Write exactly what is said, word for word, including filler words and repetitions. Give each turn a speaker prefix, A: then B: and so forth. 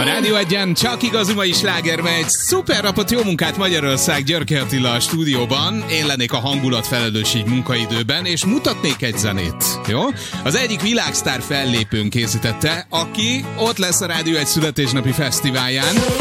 A: A Rádió Egyen csak igazi mai sláger megy. Szuper napot, jó munkát Magyarország, Györke Attila a stúdióban. Én lennék a hangulat felelős így munkaidőben, és mutatnék egy zenét, jó? Az egyik világsztár fellépőn készítette, aki ott lesz a Rádió Egy születésnapi fesztiválján.